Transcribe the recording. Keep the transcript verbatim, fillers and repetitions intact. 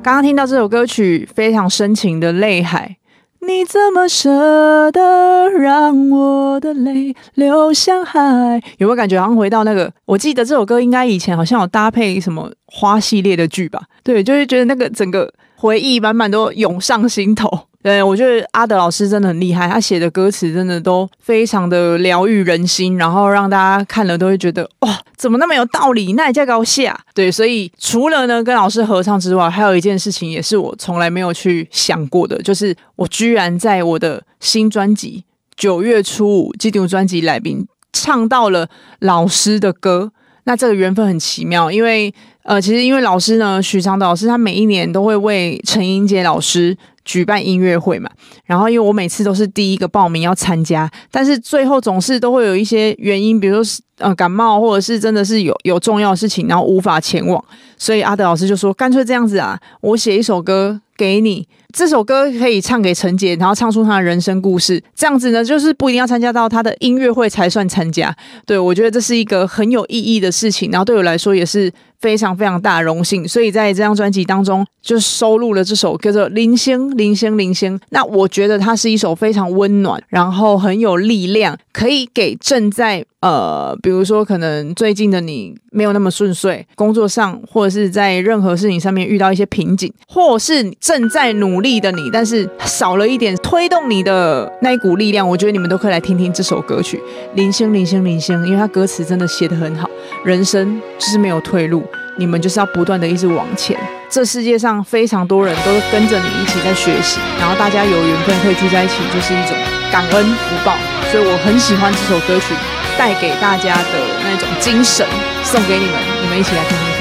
刚刚听到这首歌曲非常深情的泪海，你怎么舍得让我的泪流向海？有没有感觉好像回到那个？我记得这首歌应该以前好像有搭配什么花系列的剧吧？对，就会觉得那个整个回忆满满都涌上心头。对，我觉得阿德老师真的很厉害，他写的歌词真的都非常的疗愈人心，然后让大家看了都会觉得哇，怎么那么有道理？那也叫高下。对，所以除了呢跟老师合唱之外，还有一件事情也是我从来没有去想过的，就是我居然在我的新专辑九月初五这张专辑来宾唱到了老师的歌。那这个缘分很奇妙，因为呃，其实因为老师呢，许常德老师他每一年都会为陈英杰老师举办音乐会嘛，然后因为我每次都是第一个报名要参加，但是最后总是都会有一些原因，比如说呃感冒，或者是真的是有有重要的事情，然后无法前往，所以阿德老师就说干脆这样子啊，我写一首歌给你，这首歌可以唱给陈杰，然后唱出他的人生故事，这样子呢就是不一定要参加到他的音乐会才算参加。对，我觉得这是一个很有意义的事情，然后对我来说也是非常非常大的荣幸，所以在这张专辑当中就收录了这首叫做零星零星零星。那我觉得它是一首非常温暖，然后很有力量，可以给正在呃比如说可能最近的你没有那么顺遂，工作上或者是在任何事情上面遇到一些瓶颈，或是正在努力的你，但是少了一点推动你的那一股力量，我觉得你们都可以来听听这首歌曲零星零星零星，因为它歌词真的写得很好，人生就是没有退路，你们就是要不断的一直往前，这世界上非常多人都跟着你一起在学习，然后大家有缘分可以聚在一起，就是一种感恩福报。所以我很喜欢这首歌曲带给大家的那种精神，送给你们，你们一起来听听看。